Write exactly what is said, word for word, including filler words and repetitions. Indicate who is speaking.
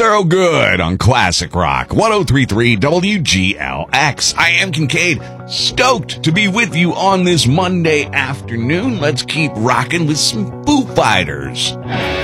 Speaker 1: Thorogood on Classic Rock, one oh three point three W G L X. I am Kincaid, stoked to be with you on this Monday afternoon. Let's keep rocking with some Foo Fighters.